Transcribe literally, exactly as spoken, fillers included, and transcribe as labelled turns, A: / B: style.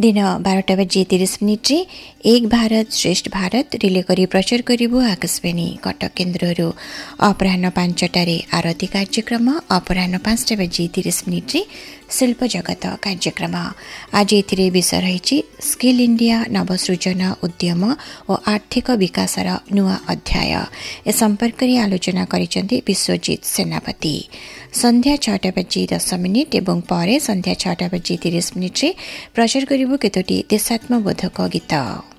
A: दिन बारटा बजे तीस मिनिट्रे एक भारत श्रेष्ठ भारत रिले करी प्रचार करिबु आकाशवाणी कटक केन्द्रहरू। अपराह्न पाँचटारे आरती कार्यक्रम, अपराह्न पाँचटा बजे तीस मिनिट्रे शिल्प जगत कार्यक्रम। आज एथिरे विषय रहिछि स्किल इंडिया नवसृजन उद्यम और आर्थिक विकासर नुआ अध्याय। ए संपर्करे आलोचना करिसेंति विश्वजित सेनापति। संध्या छटा बजे दस मिनिट एवं परे संध्या छटा बजे तीस मिनिट्रे प्रचार करिबु केतोटी देशात्मबोधक गीत।